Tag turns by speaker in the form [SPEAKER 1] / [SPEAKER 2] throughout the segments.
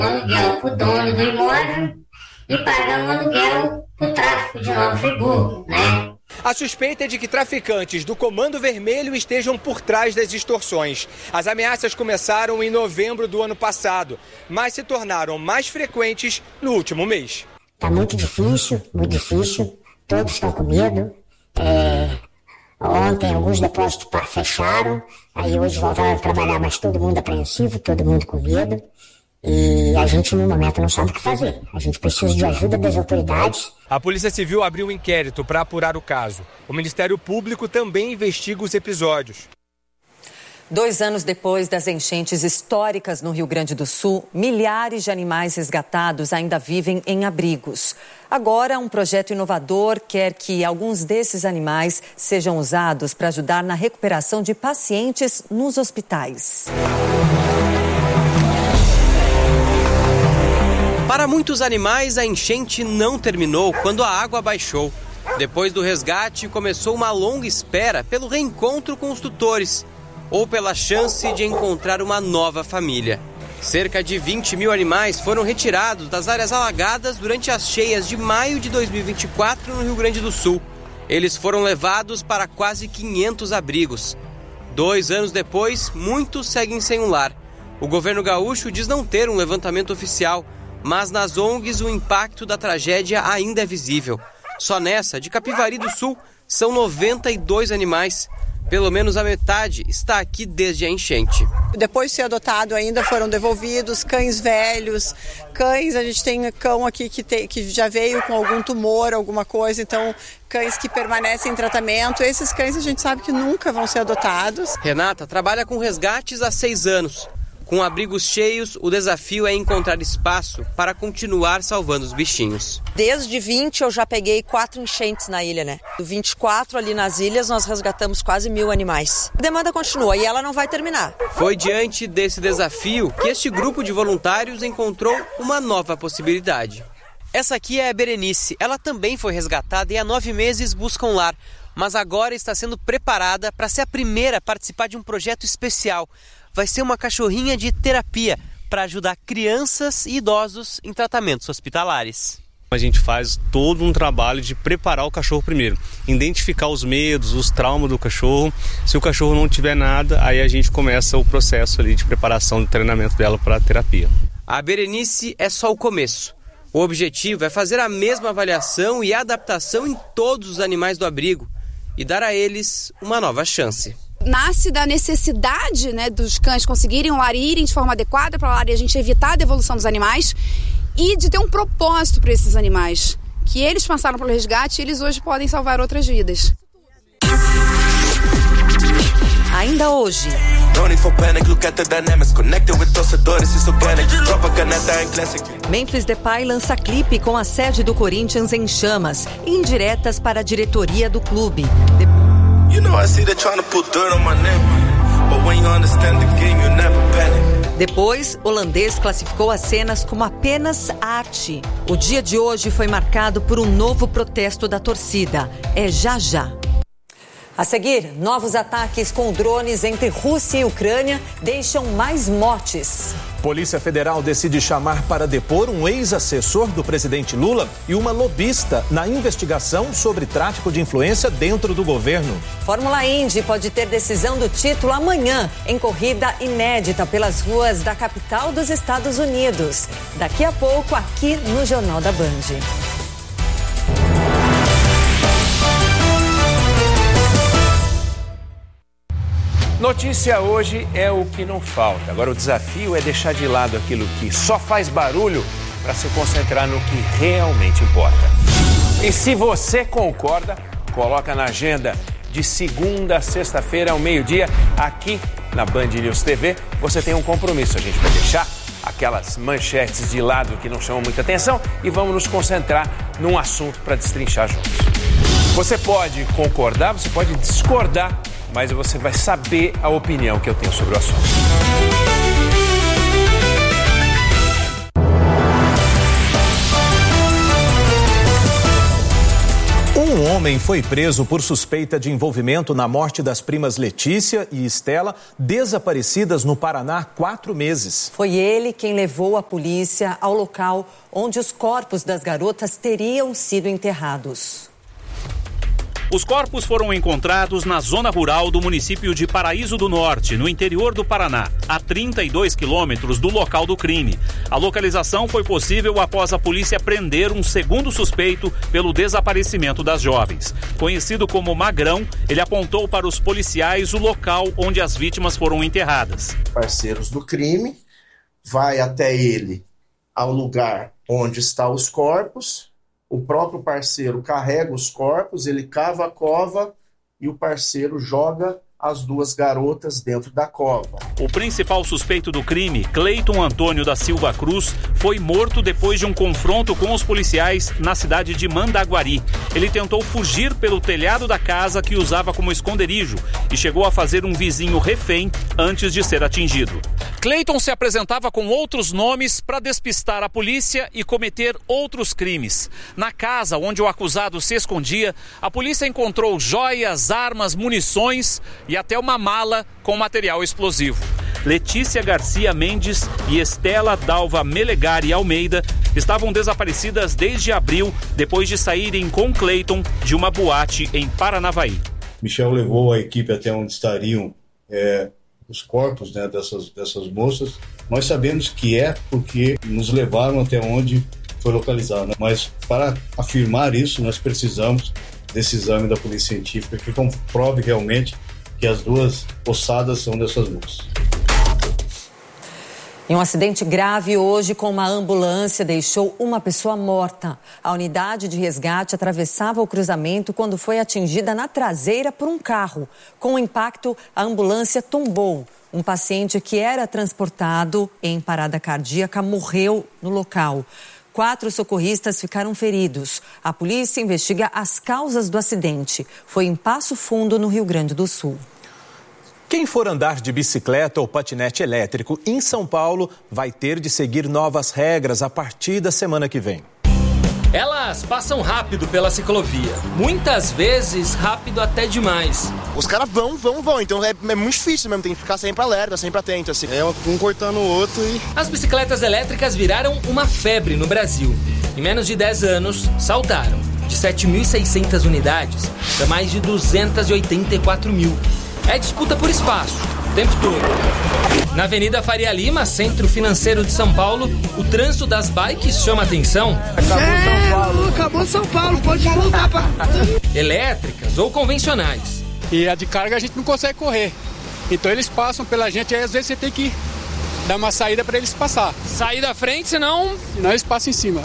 [SPEAKER 1] aluguel para o dono do imóvel e pagar um aluguel para o tráfico de Nova Friburgo, né?
[SPEAKER 2] A suspeita é de que traficantes do Comando Vermelho estejam por trás das extorsões. As ameaças começaram em novembro do ano passado, mas se tornaram mais frequentes no último mês.
[SPEAKER 1] Está muito difícil, todos estão com medo. Ontem alguns depósitos fecharam, aí hoje voltaram a trabalhar, mas todo mundo apreensivo, todo mundo com medo. E a gente, no momento, não sabe o que fazer. A gente precisa de ajuda das autoridades.
[SPEAKER 2] A Polícia Civil abriu um inquérito para apurar o caso. O Ministério Público também investiga os episódios.
[SPEAKER 3] 2 anos depois das enchentes históricas no Rio Grande do Sul, milhares de animais resgatados ainda vivem em abrigos. Agora, um projeto inovador quer que alguns desses animais sejam usados para ajudar na recuperação de pacientes nos hospitais.
[SPEAKER 4] Para muitos animais, a enchente não terminou quando a água baixou. Depois do resgate, começou uma longa espera pelo reencontro com os tutores ou pela chance de encontrar uma nova família. Cerca de 20 mil animais foram retirados das áreas alagadas durante as cheias de maio de 2024 no Rio Grande do Sul. Eles foram levados para quase 500 abrigos. 2 anos depois, muitos seguem sem um lar. O governo gaúcho diz não ter um levantamento oficial, mas nas ONGs o impacto da tragédia ainda é visível. Só nessa, de Capivari do Sul, são 92 animais. Pelo menos a metade está aqui desde a enchente.
[SPEAKER 5] Depois de ser adotado ainda foram devolvidos cães velhos, cães, a gente tem cão aqui que já veio com algum tumor, alguma coisa, então cães que permanecem em tratamento, esses cães a gente sabe que nunca vão ser adotados.
[SPEAKER 4] Renata trabalha com resgates há 6 anos. Com abrigos cheios, o desafio é encontrar espaço para continuar salvando os bichinhos.
[SPEAKER 6] Desde 20 eu já peguei 4 enchentes na ilha, né? Do 24 ali nas ilhas nós resgatamos quase 1000 animais. A demanda continua e ela não vai terminar.
[SPEAKER 4] Foi diante desse desafio que este grupo de voluntários encontrou uma nova possibilidade. Essa aqui é a Berenice. Ela também foi resgatada e há 9 meses busca um lar. Mas agora está sendo preparada para ser a primeira a participar de um projeto especial. Vai ser uma cachorrinha de terapia para ajudar crianças e idosos em tratamentos hospitalares.
[SPEAKER 7] A gente faz todo um trabalho de preparar o cachorro primeiro, identificar os medos, os traumas do cachorro. Se o cachorro não tiver nada, aí a gente começa o processo ali de preparação, de treinamento dela para a terapia.
[SPEAKER 4] A Berenice é só o começo. O objetivo é fazer a mesma avaliação e adaptação em todos os animais do abrigo e dar a eles uma nova chance.
[SPEAKER 8] Nasce da necessidade, né, dos cães conseguirem um lar e irem de forma adequada para o lar e a gente evitar a devolução dos animais e de ter um propósito para esses animais, que eles passaram pelo resgate e eles hoje podem salvar outras vidas.
[SPEAKER 3] Ainda hoje. Memphis Depay lança clipe com a sede do Corinthians em chamas e indiretas para a diretoria do clube. Depois, o holandês classificou as cenas como apenas arte. O dia de hoje foi marcado por um novo protesto da torcida. É já já. A seguir, novos ataques com drones entre Rússia e Ucrânia deixam mais mortes.
[SPEAKER 9] Polícia Federal decide chamar para depor um ex-assessor do presidente Lula e uma lobista na investigação sobre tráfico de influência dentro do governo.
[SPEAKER 3] Fórmula Indy pode ter decisão do título amanhã, em corrida inédita pelas ruas da capital dos Estados Unidos. Daqui a pouco, aqui no Jornal da Band.
[SPEAKER 10] Notícia hoje é o que não falta. Agora o desafio é deixar de lado aquilo que só faz barulho para se concentrar no que realmente importa. E se você concorda, coloca na agenda de segunda a sexta-feira ao meio-dia, aqui na Band News TV. Você tem um compromisso, a gente vai deixar aquelas manchetes de lado que não chamam muita atenção e vamos nos concentrar num assunto para destrinchar juntos. Você pode concordar, você pode discordar, mas você vai saber a opinião que eu tenho sobre o assunto.
[SPEAKER 9] Um homem foi preso por suspeita de envolvimento na morte das primas Letícia e Estela, desaparecidas no Paraná há 4 meses.
[SPEAKER 3] Foi ele quem levou a polícia ao local onde os corpos das garotas teriam sido enterrados.
[SPEAKER 11] Os corpos foram encontrados na zona rural do município de Paraíso do Norte, no interior do Paraná, a 32 quilômetros do local do crime. A localização foi possível após a polícia prender um segundo suspeito pelo desaparecimento das jovens. Conhecido como Magrão, ele apontou para os policiais o local onde as vítimas foram enterradas.
[SPEAKER 12] Parceiros do crime, vai até ele ao lugar onde estão os corpos. O próprio parceiro carrega os corpos, ele cava a cova e o parceiro joga as 2 garotas dentro da cova.
[SPEAKER 11] O principal suspeito do crime, Cleiton Antônio da Silva Cruz, foi morto depois de um confronto com os policiais na cidade de Mandaguari. Ele tentou fugir pelo telhado da casa que usava como esconderijo e chegou a fazer um vizinho refém antes de ser atingido. Cleiton se apresentava com outros nomes para despistar a polícia e cometer outros crimes. Na casa onde o acusado se escondia, a polícia encontrou joias, armas, munições e até uma mala com material explosivo. Letícia Garcia Mendes e Estela Dalva Melegari Almeida estavam desaparecidas desde abril, depois de saírem com Cleiton de uma boate em Paranavaí.
[SPEAKER 13] Michel levou a equipe até onde estariam os corpos, né, dessas moças. Nós sabemos que é porque nos levaram até onde foi localizado, mas para afirmar isso nós precisamos desse exame da polícia científica que comprove realmente que as 2 ossadas são dessas moças.
[SPEAKER 3] Em um acidente grave hoje com uma ambulância deixou uma pessoa morta. A unidade de resgate atravessava o cruzamento quando foi atingida na traseira por um carro. Com o impacto, a ambulância tombou. Um paciente que era transportado em parada cardíaca morreu no local. 4 socorristas ficaram feridos. A polícia investiga as causas do acidente. Foi em Passo Fundo, no Rio Grande do Sul.
[SPEAKER 9] Quem for andar de bicicleta ou patinete elétrico em São Paulo vai ter de seguir novas regras a partir da semana que vem.
[SPEAKER 14] Elas passam rápido pela ciclovia, muitas vezes rápido até demais.
[SPEAKER 15] Os caras vão, então é muito difícil mesmo, tem que ficar sempre alerta, sempre atento, assim. É um cortando o outro e...
[SPEAKER 14] As bicicletas elétricas viraram uma febre no Brasil. Em menos de 10 anos, saltaram de 7.600 unidades para mais de 284 mil. É disputa por espaço, o tempo todo. Na Avenida Faria Lima, centro financeiro de São Paulo, o trânsito das bikes chama atenção.
[SPEAKER 16] Acabou São Paulo, pode voltar para...
[SPEAKER 14] Elétricas ou convencionais.
[SPEAKER 17] E a de carga a gente não consegue correr. Então eles passam pela gente, aí às vezes você tem que dar uma saída para eles passar.
[SPEAKER 14] Sair da frente, senão
[SPEAKER 17] eles passam em cima.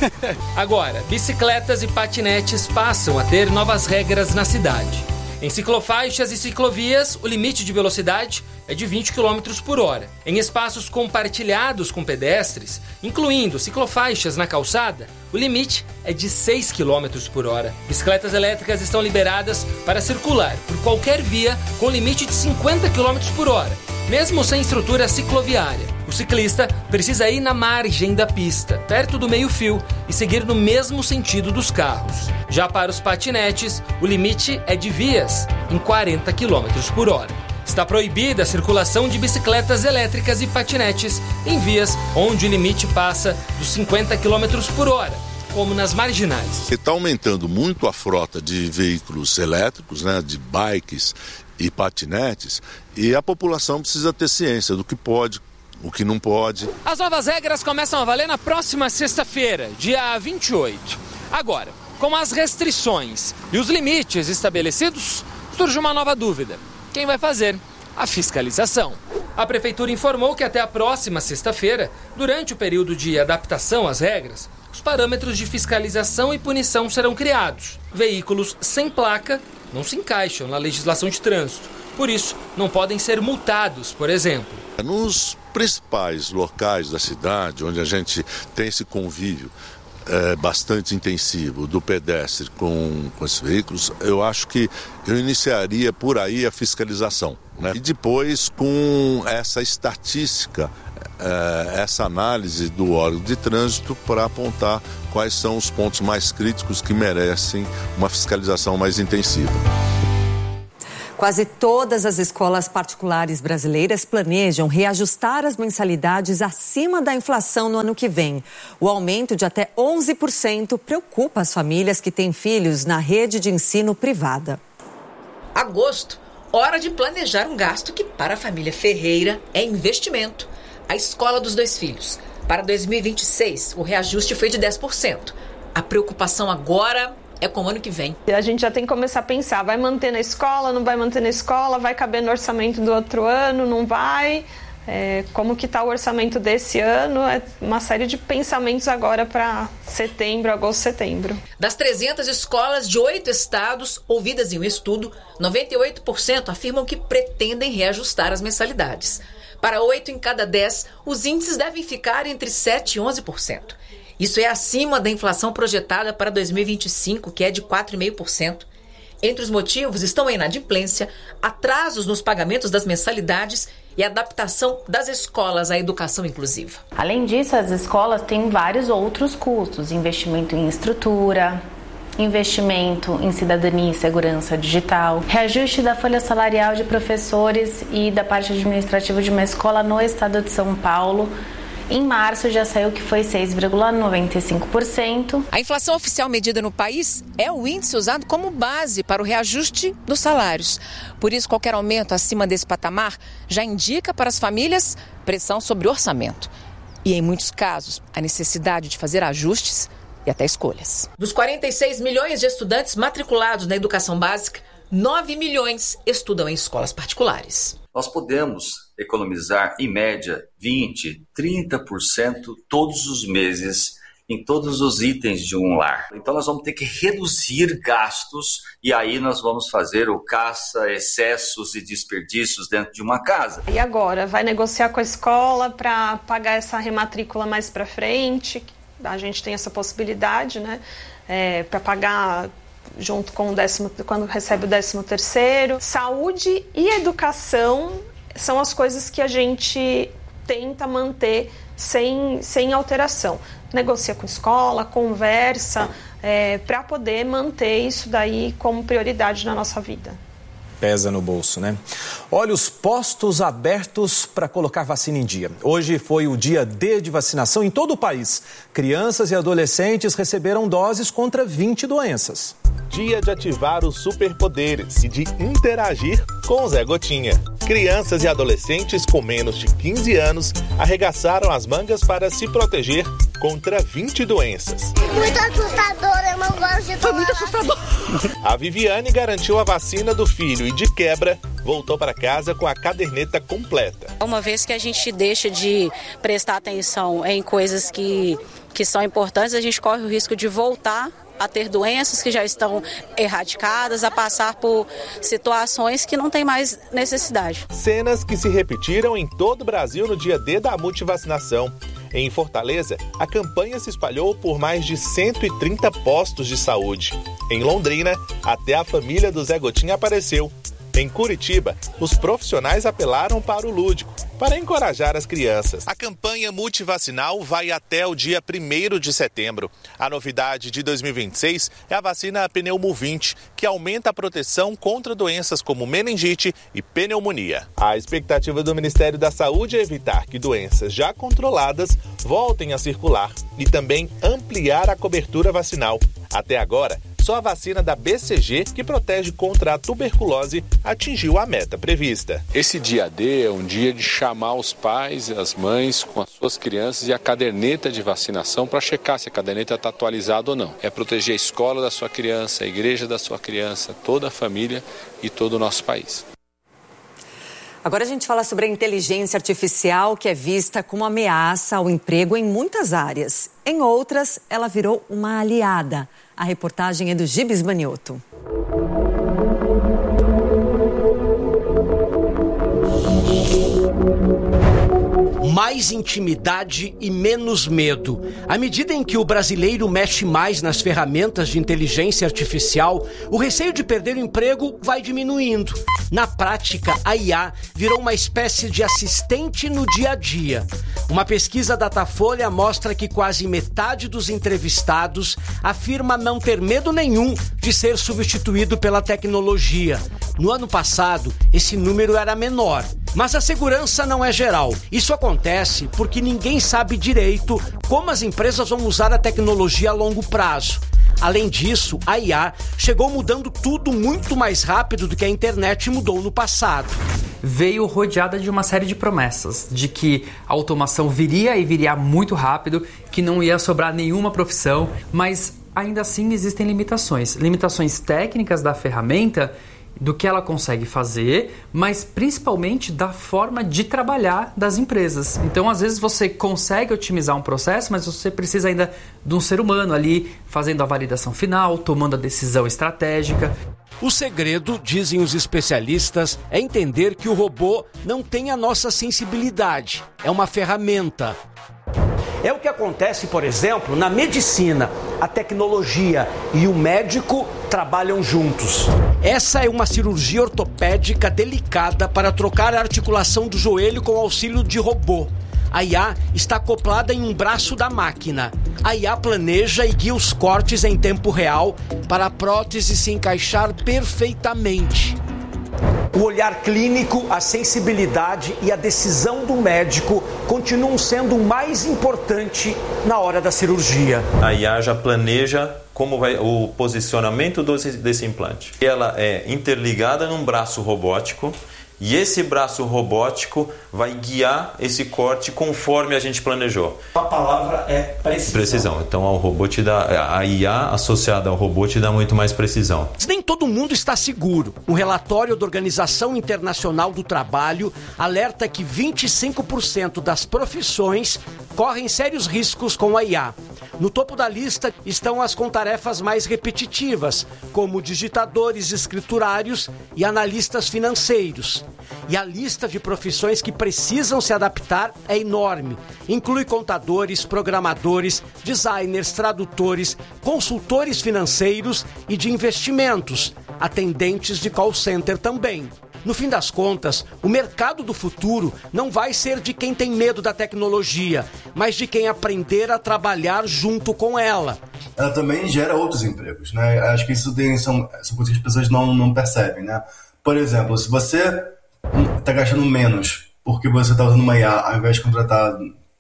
[SPEAKER 14] Agora, bicicletas e patinetes passam a ter novas regras na cidade. Em ciclofaixas e ciclovias, o limite de velocidade é de 20 km por hora. Em espaços compartilhados com pedestres, incluindo ciclofaixas na calçada, o limite é de 6 km por hora. Bicicletas elétricas estão liberadas para circular por qualquer via com limite de 50 km por hora, mesmo sem estrutura cicloviária. O ciclista precisa ir na margem da pista, perto do meio-fio, e seguir no mesmo sentido dos carros. Já para os patinetes, o limite é de vias em 40 km por hora. Está proibida a circulação de bicicletas elétricas e patinetes em vias onde o limite passa dos 50 km por hora, como nas marginais.
[SPEAKER 18] Está aumentando muito a frota de veículos elétricos, né, de bikes e patinetes, e a população precisa ter ciência do que pode, o que não pode.
[SPEAKER 14] As novas regras começam a valer na próxima sexta-feira, dia 28. Agora, com as restrições e os limites estabelecidos, surge uma nova dúvida. Quem vai fazer a fiscalização? A Prefeitura informou que até a próxima sexta-feira, durante o período de adaptação às regras, os parâmetros de fiscalização e punição serão criados. Veículos sem placa não se encaixam na legislação de trânsito. Por isso, não podem ser multados, por exemplo.
[SPEAKER 18] Nos principais locais da cidade, onde a gente tem esse convívio bastante intensivo do pedestre com esses veículos, eu acho que eu iniciaria por aí a fiscalização, né? E depois, com essa estatística essa análise do órgão de trânsito para apontar quais são os pontos mais críticos que merecem uma fiscalização mais intensiva.
[SPEAKER 3] Quase todas as escolas particulares brasileiras planejam reajustar as mensalidades acima da inflação no ano que vem. O aumento de até 11% preocupa as famílias que têm filhos na rede de ensino privada.
[SPEAKER 19] Agosto, hora de planejar um gasto que para a família Ferreira é investimento. A escola dos 2 filhos. Para 2026, o reajuste foi de 10%. A preocupação agora é com o ano que vem.
[SPEAKER 20] A gente já tem que começar a pensar, vai manter na escola, não vai manter na escola, vai caber no orçamento do outro ano, não vai? Como que está o orçamento desse ano? É uma série de pensamentos agora para setembro, agosto, setembro.
[SPEAKER 19] Das 300 escolas de 8 estados ouvidas em um estudo, 98% afirmam que pretendem reajustar as mensalidades. Para 8 em cada 10, os índices devem ficar entre 7% e 11%. Isso é acima da inflação projetada para 2025, que é de 4,5%. Entre os motivos estão a inadimplência, atrasos nos pagamentos das mensalidades e adaptação das escolas à educação inclusiva.
[SPEAKER 21] Além disso, as escolas têm vários outros custos: investimento em estrutura, investimento em cidadania e segurança digital, reajuste da folha salarial de professores e da parte administrativa de uma escola no estado de São Paulo. Em março já saiu que foi 6,95%.
[SPEAKER 19] A inflação oficial medida no país é o índice usado como base para o reajuste dos salários. Por isso, qualquer aumento acima desse patamar já indica para as famílias pressão sobre o orçamento. E, em muitos casos, a necessidade de fazer ajustes e até escolhas. Dos 46 milhões de estudantes matriculados na educação básica, 9 milhões estudam em escolas particulares.
[SPEAKER 22] Nós podemos economizar, em média, 20%, 30% todos os meses em todos os itens de um lar. Então nós vamos ter que reduzir gastos e aí nós vamos fazer o caça, excessos e desperdícios dentro de uma casa.
[SPEAKER 20] E agora? Vai negociar com a escola para pagar essa rematrícula mais para frente? A gente tem essa possibilidade, né? Para pagar junto com quando recebe o 13º. Saúde e educação são as coisas que a gente tenta manter sem alteração. Negocia com escola, conversa, para poder manter isso daí como prioridade na nossa vida.
[SPEAKER 9] Pesa no bolso, né? Olha, os postos abertos para colocar vacina em dia. Hoje foi o dia D de vacinação em todo o país. Crianças e adolescentes receberam doses contra 20 doenças.
[SPEAKER 23] Dia de ativar os superpoderes e de interagir com o Zé Gotinha. Crianças e adolescentes com menos de 15 anos arregaçaram as mangas para se proteger contra 20 doenças.
[SPEAKER 24] Muito assustador, eu não gosto de tomar. Foi muito assustador.
[SPEAKER 23] A Viviane garantiu a vacina do filho e, de quebra, voltou para casa com a caderneta completa.
[SPEAKER 25] Uma vez que a gente deixa de prestar atenção em coisas que são importantes, a gente corre o risco de voltar a ter doenças que já estão erradicadas, a passar por situações que não tem mais necessidade.
[SPEAKER 23] Cenas que se repetiram em todo o Brasil no dia D da multivacinação. Em Fortaleza, a campanha se espalhou por mais de 130 postos de saúde. Em Londrina, até a família do Zé Gotinha apareceu. Em Curitiba, os profissionais apelaram para o lúdico, para encorajar as crianças. A campanha multivacinal vai até o dia 1º de setembro. A novidade de 2026 é a vacina Pneumovinte, que aumenta a proteção contra doenças como meningite e pneumonia. A expectativa do Ministério da Saúde é evitar que doenças já controladas voltem a circular e também ampliar a cobertura vacinal. Até agora, só a vacina da BCG, que protege contra a tuberculose, atingiu a meta prevista.
[SPEAKER 26] Esse dia D é um dia de chamar os pais e as mães com as suas crianças e a caderneta de vacinação para checar se a caderneta está atualizada ou não. É proteger a escola da sua criança, a igreja da sua criança, toda a família e todo o nosso país.
[SPEAKER 3] Agora a gente fala sobre a inteligência artificial, que é vista como ameaça ao emprego em muitas áreas. Em outras, ela virou uma aliada. A reportagem é do Gibes Manioto.
[SPEAKER 1] mais intimidade e menos medo. À medida em que o brasileiro mexe mais nas ferramentas de inteligência artificial, o receio de perder o emprego vai diminuindo. Na prática, a IA virou uma espécie de assistente no dia a dia. Uma pesquisa Datafolha mostra que quase metade dos entrevistados afirma não ter medo nenhum de ser substituído pela tecnologia. No ano passado, esse número era menor. Mas a segurança não é geral. Isso acontece porque ninguém sabe direito como as empresas vão usar a tecnologia a longo prazo. Além disso, a IA chegou mudando tudo muito mais rápido do que a internet mudou no passado.
[SPEAKER 2] Veio rodeada de uma série de promessas, de que a automação viria e viria muito rápido, que não ia sobrar nenhuma profissão, mas ainda assim existem limitações técnicas da ferramenta, do que ela consegue fazer, mas principalmente da forma de trabalhar das empresas. Então, às vezes você consegue otimizar um processo, mas você precisa ainda de um ser humano ali fazendo a validação final, tomando a decisão estratégica.
[SPEAKER 1] O segredo, dizem os especialistas, é entender que o robô não tem a nossa sensibilidade, é uma ferramenta. É o que acontece, por exemplo, na medicina. A tecnologia e o médico trabalham juntos. Essa é uma cirurgia ortopédica delicada para trocar a articulação do joelho com auxílio de robô. A IA está acoplada em um braço da máquina. A IA planeja e guia os cortes em tempo real para a prótese se encaixar perfeitamente. O olhar clínico, a sensibilidade e a decisão do médico continuam sendo o mais importante na hora da cirurgia.
[SPEAKER 4] A IA já planeja como vai o posicionamento desse implante. Ela é interligada num braço robótico e esse braço robótico vai guiar esse corte conforme a gente planejou.
[SPEAKER 1] A palavra é precisão.
[SPEAKER 4] Precisão. Então a IA associada ao robô te dá muito mais precisão.
[SPEAKER 1] Nem todo mundo está seguro. Um relatório da Organização Internacional do Trabalho alerta que 25% das profissões correm sérios riscos com a IA. No topo da lista estão as com tarefas mais repetitivas, como digitadores escriturários e analistas financeiros. E a lista de profissões que precisam se adaptar é enorme. Inclui contadores, programadores, designers, tradutores, consultores financeiros e de investimentos, atendentes de call center também. No fim das contas, o mercado do futuro não vai ser de quem tem medo da tecnologia, mas de quem aprender a trabalhar junto com ela.
[SPEAKER 5] Ela também gera outros empregos, né? Acho que isso são coisas que as pessoas não percebem, né? Por exemplo, se você está gastando menos porque você está usando uma IA ao invés de contratar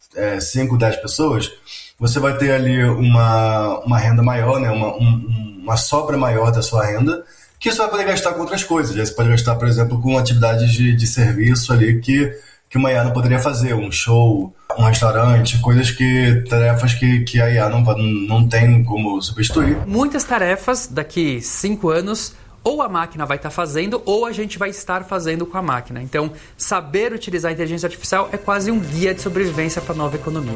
[SPEAKER 5] 5, 10 pessoas, você vai ter ali uma renda maior, né? uma sobra maior da sua renda, que você vai poder gastar com outras coisas. Você pode gastar, por exemplo, com atividades de serviço ali que uma IA não poderia fazer, um show, um restaurante, tarefas que a IA não tem como substituir.
[SPEAKER 2] Muitas tarefas, daqui 5 anos, ou a máquina vai estar fazendo, ou a gente vai estar fazendo com a máquina. Então, saber utilizar a inteligência artificial é quase um guia de sobrevivência para a nova economia.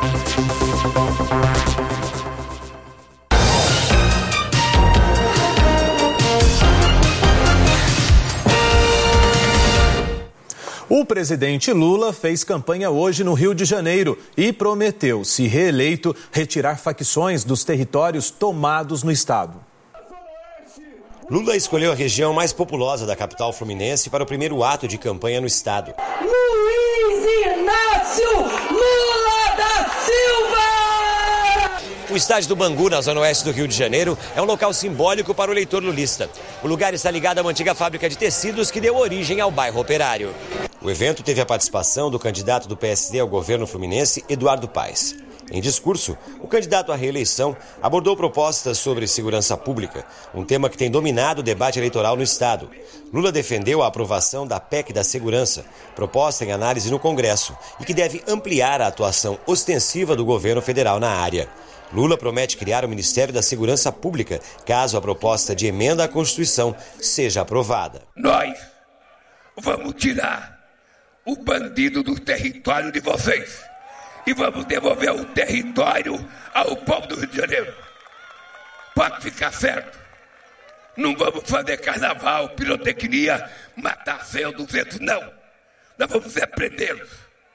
[SPEAKER 9] O presidente Lula fez campanha hoje no Rio de Janeiro e prometeu, se reeleito, retirar facções dos territórios tomados no estado.
[SPEAKER 6] Lula escolheu a região mais populosa da capital fluminense para o primeiro ato de campanha no estado.
[SPEAKER 7] Luiz Inácio Lula da Silva!
[SPEAKER 6] O estádio do Bangu, na zona oeste do Rio de Janeiro, é um local simbólico para o eleitor lulista. O lugar está ligado a uma antiga fábrica de tecidos que deu origem ao bairro Operário. O evento teve a participação do candidato do PSD ao governo fluminense, Eduardo Paes. Em discurso, o candidato à reeleição abordou propostas sobre segurança pública, um tema que tem dominado o debate eleitoral no estado. Lula defendeu a aprovação da PEC da Segurança, proposta em análise no Congresso, e que deve ampliar a atuação ostensiva do governo federal na área. Lula promete criar o Ministério da Segurança Pública, caso a proposta de emenda à Constituição seja aprovada.
[SPEAKER 27] Nós vamos tirar o bandido do território de vocês e vamos devolver o território ao povo do Rio de Janeiro. Pode ficar certo. Não vamos fazer carnaval, pirotecnia, matar 100 ou 200, não. Nós vamos prendê-los.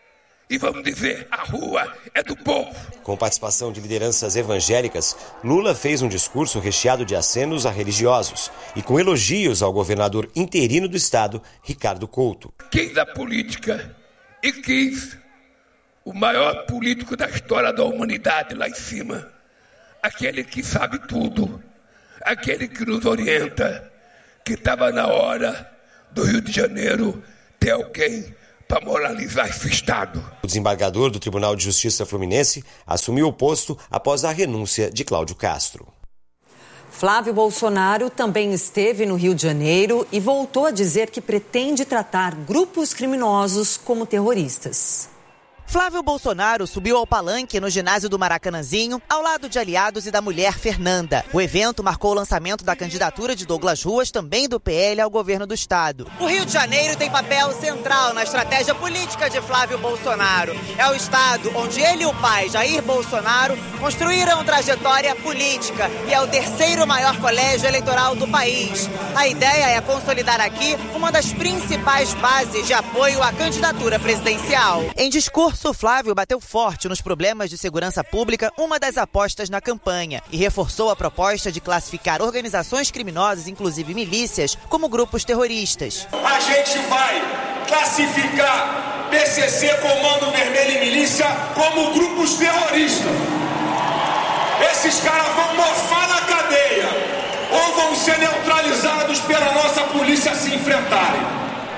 [SPEAKER 27] e vamos dizer, a rua é do povo.
[SPEAKER 6] Com participação de lideranças evangélicas, Lula fez um discurso recheado de acenos a religiosos e com elogios ao governador interino do estado, Ricardo Couto.
[SPEAKER 27] Quis a política e quis o maior político da história da humanidade lá em cima. Aquele que sabe tudo, aquele que nos orienta, que estava na hora do Rio de Janeiro ter alguém para moralizar esse estado.
[SPEAKER 6] O desembargador do Tribunal de Justiça Fluminense assumiu o posto após a renúncia de Cláudio Castro.
[SPEAKER 3] Flávio Bolsonaro também esteve no Rio de Janeiro e voltou a dizer que pretende tratar grupos criminosos como terroristas.
[SPEAKER 8] Flávio Bolsonaro subiu ao palanque no ginásio do Maracanãzinho, ao lado de aliados e da mulher Fernanda. O evento marcou o lançamento da candidatura de Douglas Ruas, também do PL, ao governo do estado. O Rio de Janeiro tem papel central na estratégia política de Flávio Bolsonaro. É o estado onde ele e o pai, Jair Bolsonaro, construíram trajetória política e é o terceiro maior colégio eleitoral do país. A ideia é consolidar aqui uma das principais bases de apoio à candidatura presidencial. Em discurso, Flávio bateu forte nos problemas de segurança pública, uma das apostas na campanha, e reforçou a proposta de classificar organizações criminosas, inclusive milícias, como grupos terroristas.
[SPEAKER 10] A gente vai classificar PCC, Comando Vermelho e Milícia como grupos terroristas. Esses caras vão morfar na cadeia ou vão ser neutralizados pela nossa polícia se enfrentarem.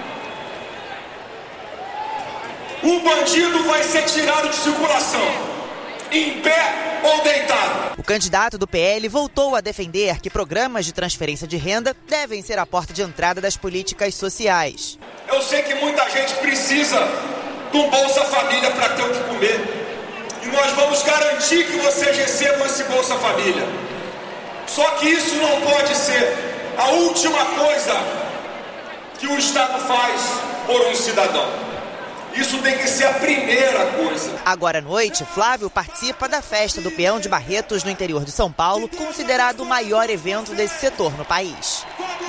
[SPEAKER 10] O bandido vai ser tirado de circulação, em pé ou deitado.
[SPEAKER 8] O candidato do PL voltou a defender que programas de transferência de renda devem ser a porta de entrada das políticas sociais.
[SPEAKER 10] Eu sei que muita gente precisa de um Bolsa Família para ter o que comer. E nós vamos garantir que vocês recebam esse Bolsa Família. Só que isso não pode ser a última coisa que o Estado faz por um cidadão. Isso tem que ser a primeira coisa.
[SPEAKER 8] Agora à noite, Flávio participa da festa do Peão de Barretos no interior de São Paulo, considerado o maior evento desse setor no país.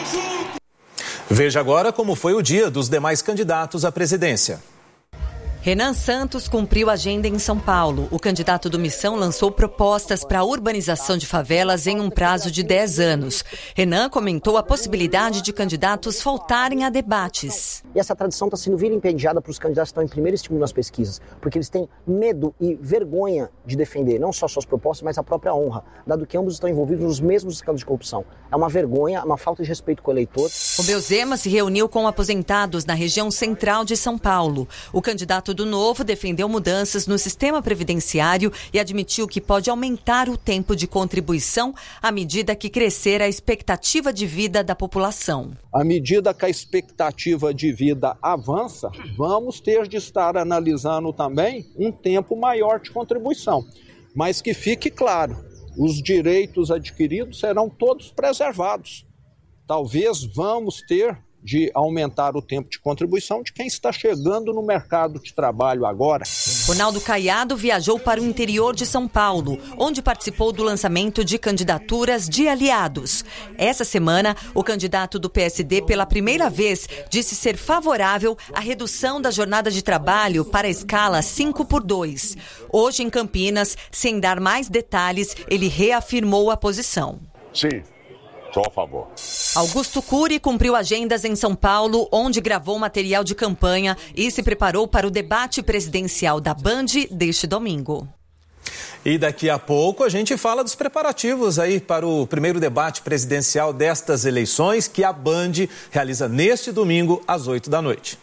[SPEAKER 9] Veja agora como foi o dia dos demais candidatos à presidência.
[SPEAKER 3] Renan Santos cumpriu a agenda em São Paulo. O candidato do Missão lançou propostas para a urbanização de favelas em um prazo de 10 anos. Renan comentou a possibilidade de candidatos faltarem a debates.
[SPEAKER 11] E essa tradição está sendo vilipendiada para os candidatos que estão em primeiro e segundo nas pesquisas, porque eles têm medo e vergonha de defender não só suas propostas, mas a própria honra, dado que ambos estão envolvidos nos mesmos escândalos de corrupção. É uma vergonha, uma falta de respeito com o eleitor.
[SPEAKER 3] Romeu Zema se reuniu com aposentados na região central de São Paulo. O candidato do Novo defendeu mudanças no sistema previdenciário e admitiu que pode aumentar o tempo de contribuição à medida que crescer a expectativa de vida da população.
[SPEAKER 12] À medida que a expectativa de vida avança, vamos ter de estar analisando também um tempo maior de contribuição. Mas que fique claro, os direitos adquiridos serão todos preservados. Talvez vamos ter de aumentar o tempo de contribuição de quem está chegando no mercado de trabalho agora.
[SPEAKER 3] Ronaldo Caiado viajou para o interior de São Paulo, onde participou do lançamento de candidaturas de aliados. Essa semana, o candidato do PSD, pela primeira vez, disse ser favorável à redução da jornada de trabalho para a escala 5x2. Hoje, em Campinas, sem dar mais detalhes, ele reafirmou a posição.
[SPEAKER 13] Sim. Sou a favor.
[SPEAKER 3] Augusto Cury cumpriu agendas em São Paulo, onde gravou material de campanha e se preparou para o debate presidencial da Band deste domingo.
[SPEAKER 9] E daqui a pouco a gente fala dos preparativos aí para o primeiro debate presidencial destas eleições que a Band realiza neste domingo às 8 da noite.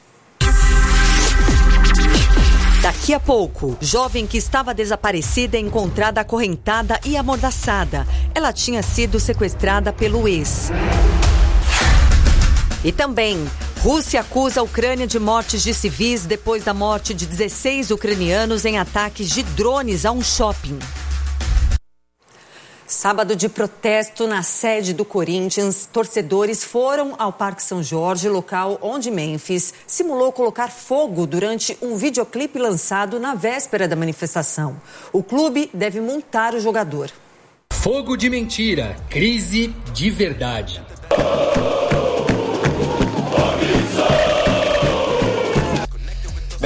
[SPEAKER 3] Daqui a pouco, jovem que estava desaparecida é encontrada acorrentada e amordaçada. Ela tinha sido sequestrada pelo ex. E também, Rússia acusa a Ucrânia de mortes de civis depois da morte de 16 ucranianos em ataques de drones a um shopping. Sábado de protesto na sede do Corinthians, torcedores foram ao Parque São Jorge, local onde Memphis simulou colocar fogo durante um videoclipe lançado na véspera da manifestação. O clube deve multar o jogador.
[SPEAKER 14] Fogo de mentira, crise de verdade.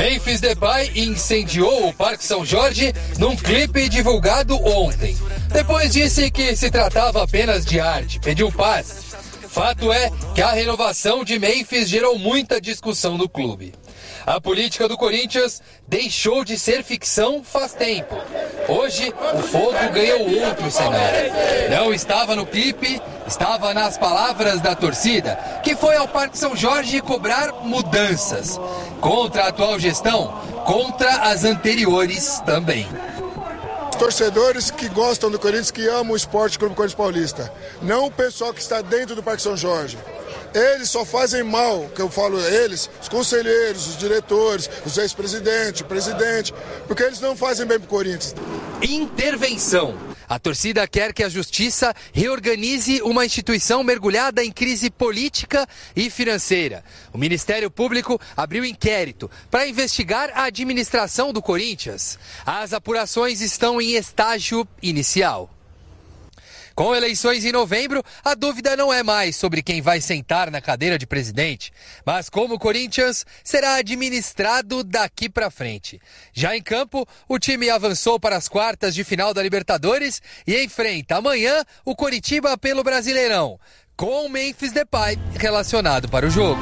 [SPEAKER 15] Memphis Depay incendiou o Parque São Jorge num clipe divulgado ontem. Depois disse que se tratava apenas de arte, pediu paz. Fato é que a renovação de Memphis gerou muita discussão no clube. A política do Corinthians deixou de ser ficção faz tempo. Hoje, o fogo ganhou outro cenário. Não estava no clipe, estava nas palavras da torcida, que foi ao Parque São Jorge cobrar mudanças. Contra a atual gestão, contra as anteriores também.
[SPEAKER 16] Torcedores que gostam do Corinthians, que amam o Esporte Clube Corinthians Paulista. Não o pessoal que está dentro do Parque São Jorge. Eles só fazem mal, que eu falo eles, os conselheiros, os diretores, os ex-presidentes, o presidente, porque eles não fazem bem pro Corinthians.
[SPEAKER 15] Intervenção. A torcida quer que a justiça reorganize uma instituição mergulhada em crise política e financeira. O Ministério Público abriu inquérito para investigar a administração do Corinthians. As apurações estão em estágio inicial. Com eleições em novembro, a dúvida não é mais sobre quem vai sentar na cadeira de presidente, mas como o Corinthians será administrado daqui para frente. Já em campo, o time avançou para as quartas de final da Libertadores e enfrenta amanhã o Coritiba pelo Brasileirão, com o Memphis Depay relacionado para o jogo.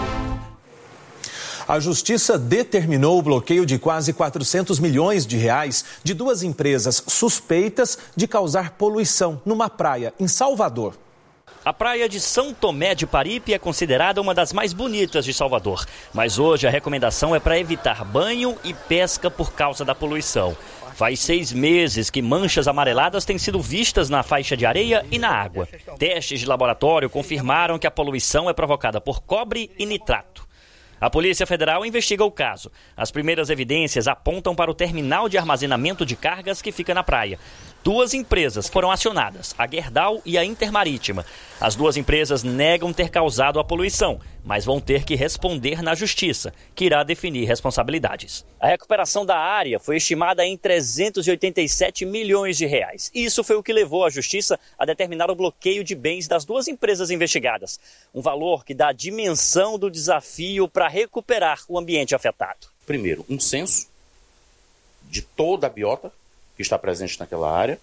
[SPEAKER 9] A Justiça determinou o bloqueio de quase 400 milhões de reais de duas empresas suspeitas de causar poluição numa praia em Salvador.
[SPEAKER 17] A praia de São Tomé de Paripe é considerada uma das mais bonitas de Salvador. Mas hoje a recomendação é para evitar banho e pesca por causa da poluição. Faz 6 meses que manchas amareladas têm sido vistas na faixa de areia e na água. Testes de laboratório confirmaram que a poluição é provocada por cobre e nitrato. A Polícia Federal investiga o caso. As primeiras evidências apontam para o terminal de armazenamento de cargas que fica na praia. 2 empresas foram acionadas, a Gerdau e a Intermarítima. As 2 empresas negam ter causado a poluição, mas vão ter que responder na Justiça, que irá definir responsabilidades. A recuperação da área foi estimada em 387 milhões de reais. Isso foi o que levou a Justiça a determinar o bloqueio de bens das 2 empresas investigadas. Um valor que dá a dimensão do desafio para recuperar o ambiente afetado.
[SPEAKER 18] Primeiro, um censo de toda a biota que está presente naquela área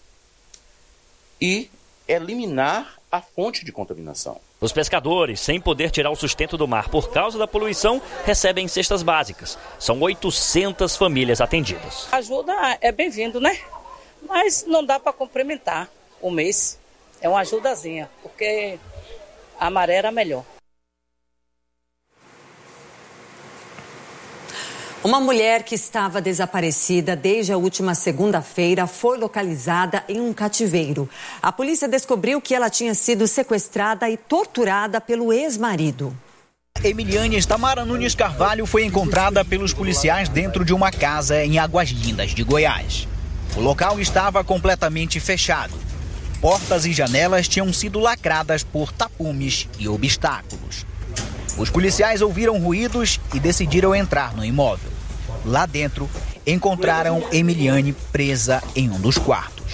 [SPEAKER 18] e eliminar a fonte de contaminação.
[SPEAKER 17] Os pescadores, sem poder tirar o sustento do mar por causa da poluição, recebem cestas básicas. São 800 famílias atendidas.
[SPEAKER 19] A ajuda é bem-vindo, né? Mas não dá para complementar o mês. É uma ajudazinha, porque a maré era melhor.
[SPEAKER 3] Uma mulher que estava desaparecida desde a última segunda-feira foi localizada em um cativeiro. A polícia descobriu que ela tinha sido sequestrada e torturada pelo ex-marido.
[SPEAKER 21] Emiliane Tamara Nunes Carvalho foi encontrada pelos policiais dentro de uma casa em Águas Lindas de Goiás. O local estava completamente fechado. Portas e janelas tinham sido lacradas por tapumes e obstáculos. Os policiais ouviram ruídos e decidiram entrar no imóvel. Lá dentro, encontraram Emiliane presa em um dos quartos.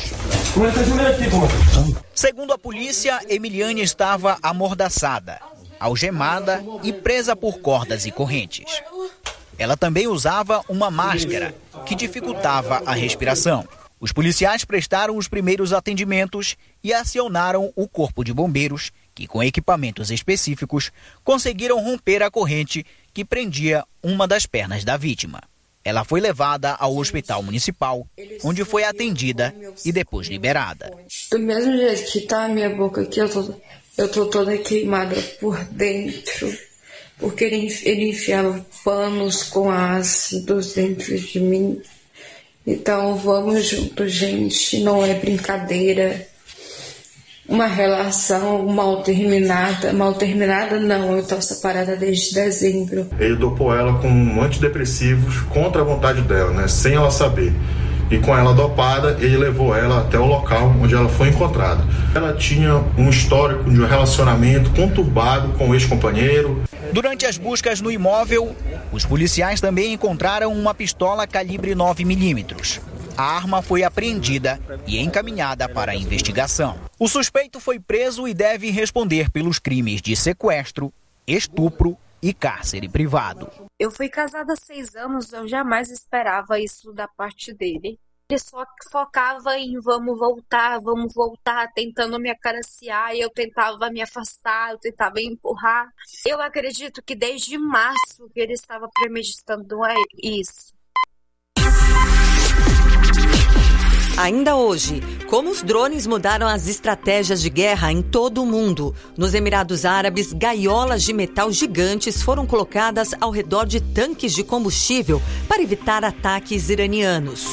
[SPEAKER 21] Segundo a polícia, Emiliane estava amordaçada, algemada e presa por cordas e correntes. Ela também usava uma máscara que dificultava a respiração. Os policiais prestaram os primeiros atendimentos e acionaram o Corpo de Bombeiros, que com equipamentos específicos conseguiram romper a corrente que prendia uma das pernas da vítima. Ela foi levada ao hospital municipal, onde foi atendida e depois liberada.
[SPEAKER 22] Do mesmo jeito que tá a minha boca aqui, eu tô toda queimada por dentro, porque ele enfiava panos com ácidos dentro de mim. Então vamos juntos, gente, não é brincadeira. Uma relação mal terminada não, eu tô separada desde dezembro.
[SPEAKER 28] Ele dopou ela com antidepressivos contra a vontade dela, né, sem ela saber. E com ela dopada, ele levou ela até o local onde ela foi encontrada. Ela tinha um histórico de um relacionamento conturbado com o ex-companheiro.
[SPEAKER 21] Durante as buscas no imóvel, os policiais também encontraram uma pistola calibre 9mm. A arma foi apreendida e encaminhada para a investigação. O suspeito foi preso e deve responder pelos crimes de sequestro, estupro e cárcere privado.
[SPEAKER 1] Eu fui casada há 6 anos, eu jamais esperava isso da parte dele. Ele só focava em vamos voltar, tentando me acariciar, eu tentava me afastar, eu tentava empurrar. Eu acredito que desde março que ele estava premeditando isso.
[SPEAKER 3] Ainda hoje, como os drones mudaram as estratégias de guerra em todo o mundo. Nos Emirados Árabes, gaiolas de metal gigantes foram colocadas ao redor de tanques de combustível para evitar ataques iranianos.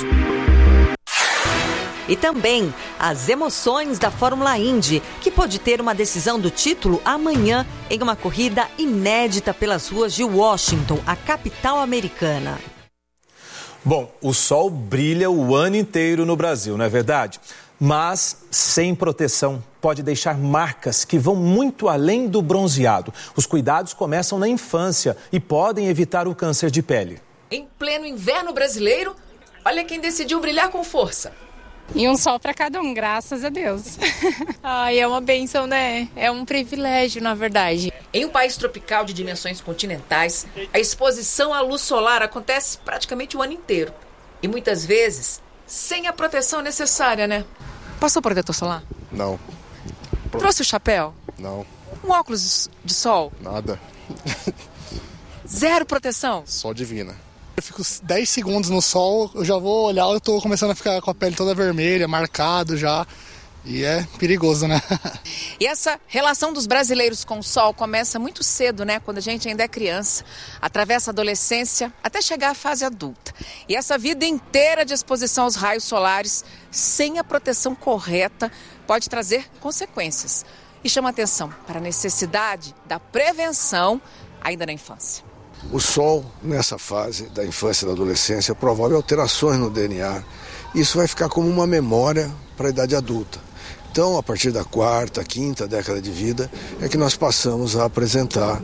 [SPEAKER 3] E também as emoções da Fórmula Indy, que pode ter uma decisão do título amanhã em uma corrida inédita pelas ruas de Washington, a capital americana.
[SPEAKER 9] Bom, o sol brilha o ano inteiro no Brasil, não é verdade? Mas sem proteção pode deixar marcas que vão muito além do bronzeado. Os cuidados começam na infância e podem evitar o câncer de pele.
[SPEAKER 4] Em pleno inverno brasileiro, olha quem decidiu brilhar com força.
[SPEAKER 5] E um sol para cada um, graças a Deus. Ai, é uma bênção, né? É um privilégio, na verdade.
[SPEAKER 4] Em um país tropical de dimensões continentais, a exposição à luz solar acontece praticamente o ano inteiro. E muitas vezes, sem a proteção necessária, né? Passou protetor solar?
[SPEAKER 20] Não.
[SPEAKER 4] Trouxe o chapéu?
[SPEAKER 20] Não.
[SPEAKER 4] Um óculos de sol?
[SPEAKER 20] Nada.
[SPEAKER 4] Zero proteção?
[SPEAKER 20] Só divina. Eu fico 10 segundos no sol, eu já vou olhar, eu tô começando a ficar com a pele toda vermelha, marcado já. E é perigoso, né?
[SPEAKER 4] E essa relação dos brasileiros com o sol começa muito cedo, né? Quando a gente ainda é criança, atravessa a adolescência até chegar à fase adulta. E essa vida inteira de exposição aos raios solares, sem a proteção correta, pode trazer consequências. E chama atenção para a necessidade da prevenção ainda na infância.
[SPEAKER 23] O sol, nessa fase da infância e da adolescência, promove alterações no DNA. Isso vai ficar como uma memória para a idade adulta. Então, a partir da 4ª, 5ª década de vida, é que nós passamos a apresentar